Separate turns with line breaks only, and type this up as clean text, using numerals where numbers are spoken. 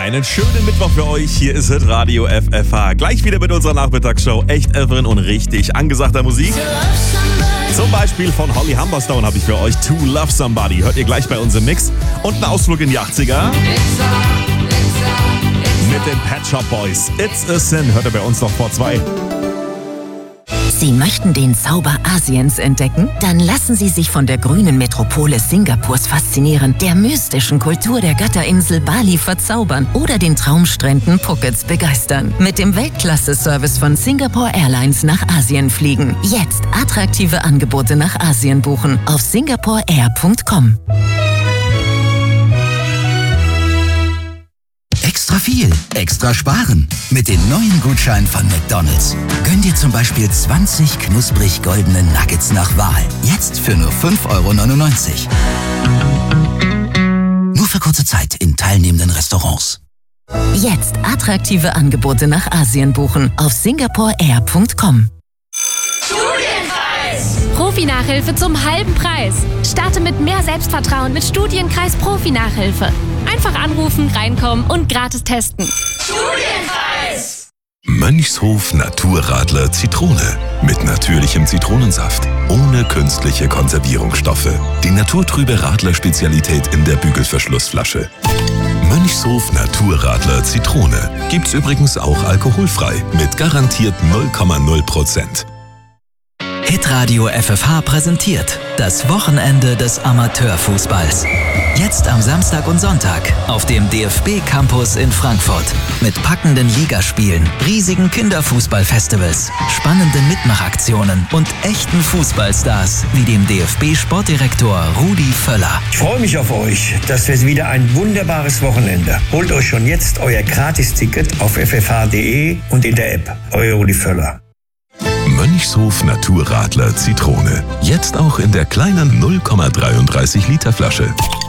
Einen schönen Mittwoch für euch. Hier ist es Radio FFH. Gleich wieder mit unserer Nachmittagsshow. Echt Evelyn und richtig angesagter Musik. Zum Beispiel von Holly Humberstone habe ich für euch To Love Somebody. Hört ihr gleich bei uns im Mix. Und einen Ausflug in die 80er. Mit den Pet Shop Boys. It's a Sin. Hört ihr bei uns noch vor 2.
Sie möchten den Zauber Asiens entdecken? Dann lassen Sie sich von der grünen Metropole Singapurs faszinieren, der mystischen Kultur der Götterinsel Bali verzaubern oder den Traumstränden Phukets begeistern. Mit dem Weltklasse-Service von Singapore Airlines nach Asien fliegen. Jetzt attraktive Angebote nach Asien buchen auf singaporeair.com.
Extra viel, extra sparen. Mit den neuen Gutscheinen von McDonald's. Gönn dir zum Beispiel 20 knusprig goldene Nuggets nach Wahl. Jetzt für nur 5,99 €. Nur für kurze Zeit in teilnehmenden Restaurants.
Jetzt attraktive Angebote nach Asien buchen auf singaporeair.com.
Profi-Nachhilfe zum halben Preis. Starte mit mehr Selbstvertrauen mit Studienkreis Profi-Nachhilfe. Einfach anrufen, reinkommen und gratis testen.
Studienkreis! Mönchshof Naturradler Zitrone. Mit natürlichem Zitronensaft. Ohne künstliche Konservierungsstoffe. Die naturtrübe Radler-Spezialität in der Bügelverschlussflasche. Mönchshof Naturradler Zitrone. Gibt's übrigens auch alkoholfrei. Mit garantiert 0,0%.
Hitradio FFH präsentiert das Wochenende des Amateurfußballs. Jetzt am Samstag und Sonntag auf dem DFB-Campus in Frankfurt. Mit packenden Ligaspielen, riesigen Kinderfußballfestivals, spannenden Mitmachaktionen und echten Fußballstars wie dem DFB-Sportdirektor Rudi Völler.
Ich freue mich auf euch. Das wird wieder ein wunderbares Wochenende. Holt euch schon jetzt euer Gratisticket auf ffh.de und in der App. Euer Rudi Völler.
Mönchshof Naturradler Zitrone. Jetzt auch in der kleinen 0,33 Liter Flasche.